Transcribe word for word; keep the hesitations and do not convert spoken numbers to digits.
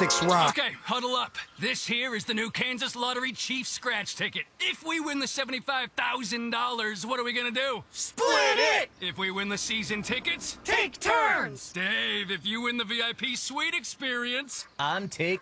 Classics rock. Okay, huddle up. This here is the new Kansas Lottery Chief Scratch ticket. If we win the seventy-five thousand dollars, what are we gonna do? Split it! If we win the season tickets? Take turns! Dave, if you win the V I P suite experience? I'm taking